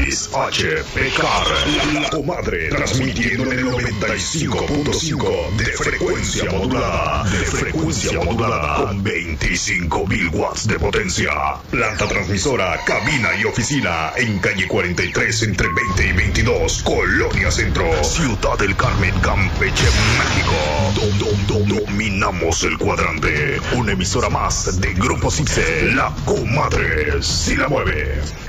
Luis H. Pecar, la comadre, transmitiendo en el 95.5 de frecuencia modulada, con 25.000 watts de potencia. Planta transmisora, cabina y oficina en calle 43 entre 20 y 22, Colonia Centro, Ciudad del Carmen, Campeche, México. Dominamos el cuadrante. Una emisora más de Grupo Cipse, la comadre si la mueve.